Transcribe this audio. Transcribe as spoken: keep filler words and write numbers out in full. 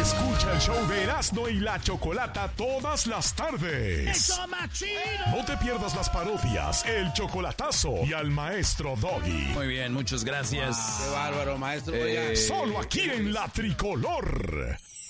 Escucha el show de Erasmo y la Chocolata todas las tardes. ¡Eso más chido! No te pierdas las parodias, el chocolatazo y al maestro Doggy. Muy bien, muchas gracias. Wow, qué bárbaro, maestro. Eh, Solo aquí en La Tricolor.